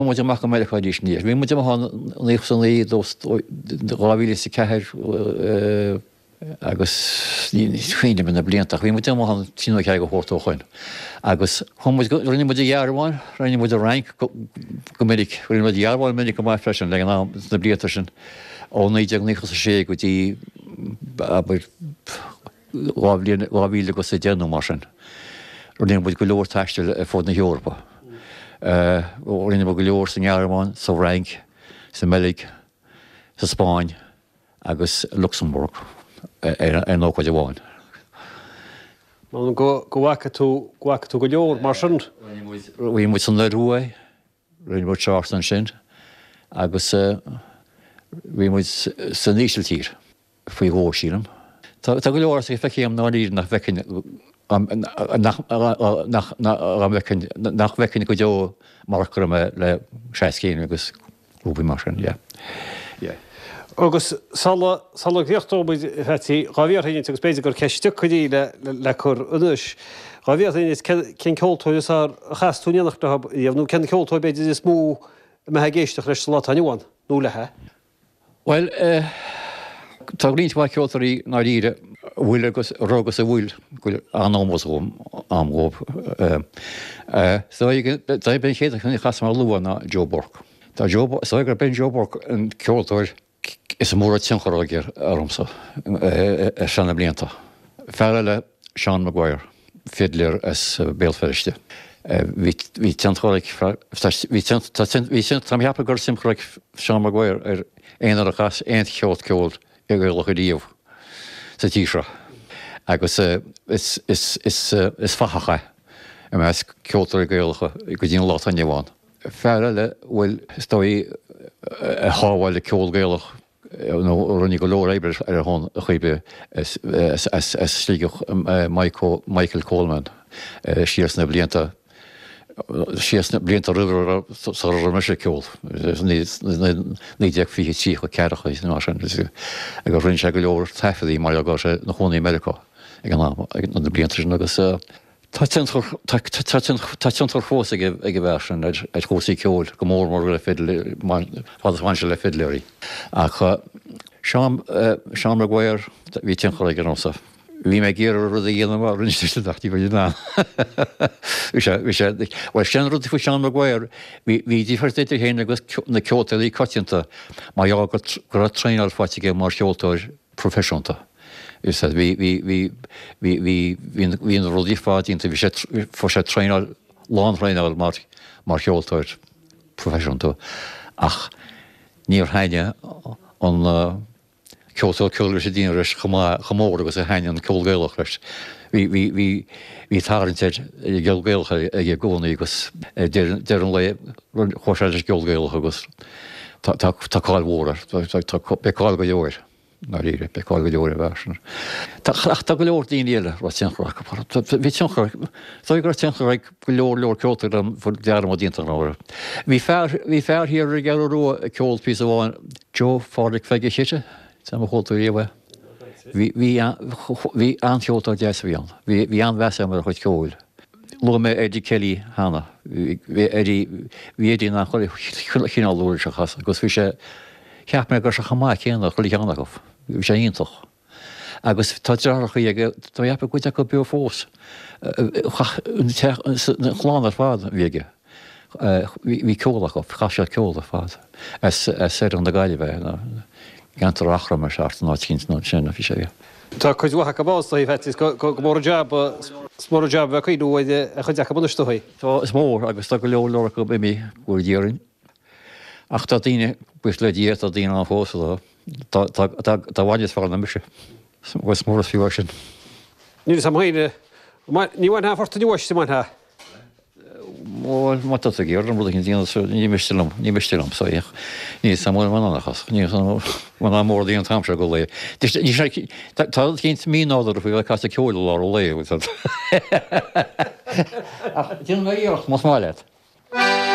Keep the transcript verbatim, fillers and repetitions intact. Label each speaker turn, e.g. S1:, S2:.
S1: Mu amach me chuidís níos. Bhí mu níos san í ráhíle sa ceir agus chuoine na bliantach. Bhí mu an tí ce go chóirtóchain. Agus rinne mu dhearháin, rinne mu a rank go minic, rinne mu dhearháin minic go mai freisin le ná na blianta sin ó níideag níchas a sé go dtí ráhíle go sa déanú mar sin. Rinne mu go leor teiste a fód na Eorpa. ó rinne go leor san Gearmáin, sa Rank, sa Melig, sa Spáin agus Luxembourg ar nóchaid amháin.
S2: Man go bhhacha tú go leor mar sin?
S1: Bhí mu san le ruaid, rinne mu teart an sin, agus bhí mu san níosiltír faoi ghóir sílam. Tá go leor sa feiceam náír nach bhecin nach bhecin go deo marcar le seiscéine agus rúpaí mar sin, yeah.
S2: Agus sala gheochttóid hetí gábhíorthainn agus beidir gur ceiste chuidí le chur unis. Gábhíorthainn cin ceoltóid a chaúíanach dhéanú cin ceoltóid beidir is mú me géisteach leis lá tainúáin nó lethe?
S1: Well, tá líint bhaid ceoltarí ná ríre bhfuil agus rógus a bhfuil goil anómos amgóp. Tá ben chéad chuna chas mar luúa na Joe Bork. Tá gur ben Joe Bork an ceoltóir is mór tinchoráigir armsa sena blianta. Fearra le Sean Maguire, fiddler as béalferiste. Bhí tinchoráig hí tam heappa gur simchoráig Sean Maguire ar éonar a chas éint cheolt ceolt ag go díomh sa tísra. Agus is fachacha a meas ceoltar gaolacha go dtíon lá an bháin. Fearra le bhfuil stoi a hábháil le ceol gaolach nó runnig go leor éibre ar a hon a chuibe slíigech Michael Coleman sias na blianta sias na blianta river sa me sé ceol. Ní deag fi tí go cecha mar sin a go rinn se go leor tefadaí mar a go se na chonaí America ag an na blianta sin agus Tá fós ag bhe sin ag chósaí ceol go mór mór le fidle fáin se le fidleirí. Ach Sean Maguire bhí tinchoráig an ósa. Bhí me géar rud a dhéanam mar rinneteachtaí bhí ná. Bhil sin rud fu Sean Maguire bhí ddífartéidir héana agus na ceoltaí coitianta má go gur tréineáil fáitige mar ceoltóir professionanta. Is that we we we we we we in the ruddy party into we should for should train all long train all mar mar heoltóir profession to ach níor haine on ceoltóir ceolúir sé dín ris chamór agus a haine an ceolgéalach leis. We we we we tarint geolgéalcha ag gcónaí agus dear an le chuirse geolgéalach agus tá cáil mhór tá beáil go leor. Na ríre beáil go leor a bhesin. Tá go leor daoine eile ra tinchoráig. Bhí tinchoráig tá gur tinchoráig go leor leor ceoltar an fu dearm a dínta ára. Bhí fearr hir a gear ró a ceol pí bháin Joe fádig feige chiite sam chóilú réheh. Bhí anceoltar de bhí an. Bhí an bheasa mar chuid ceil. Lu mé Eddie Kelly hána. Bhí éidir nach chuir chinálúir se chas, agus bhí sé ceap me gur se chamá chéanana chuí cheanna goh. Bhí sé ionintach. Agus tá dearcha ag tá dheappa goide go beor fós. Chláán ar fád bhíige. Bhí ceolach go, chaise ceolach fád. sé an na gaiile bheith gantar achra mar seart ná cínt ná sinna bhí sé.
S2: Tá chuid bhacha go bás í fetis go mór jab smór jab a chuidú a chuid decha bunaistóí.
S1: Tá is mór agus tá go leor leir go bimi bhfuil díorin. Ach tá daine buis le díir a daine an fósa tá bhaine fá na mise. Was mór fiú sin.
S2: Ní sam haine níhain ha forta níhais sem ha.
S1: Mó mat a géir an bud díana ní mistilm ní mistilm sa ich. Ní sam mór man nachchas. Ní man mór díon tamse go le. Tá cinint mí nádar a bhfuil casta ceúil lá le. Ach díon íocht más máile.